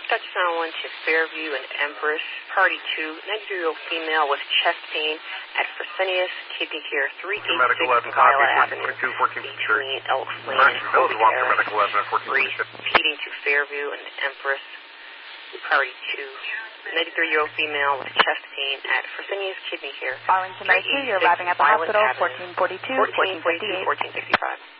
Dutch Sound to Fairview and Empress. Party 2, 93-year-old female with chest pain at Fresenius Kidney Care, 386 Viola Avenue, between Elks Lane and Holy Terrace. Repeating to Fairview and Empress. Party 2, 93-year-old female with chest pain at Fresenius Kidney Care. Arlington, 92, you're arriving at the hospital, 1442, 1458. 1465.